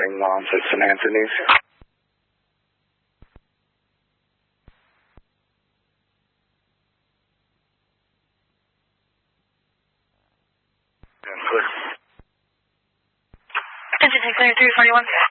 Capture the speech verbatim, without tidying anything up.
calling Lawrence at Saint Anthony's. Engine three forty-one.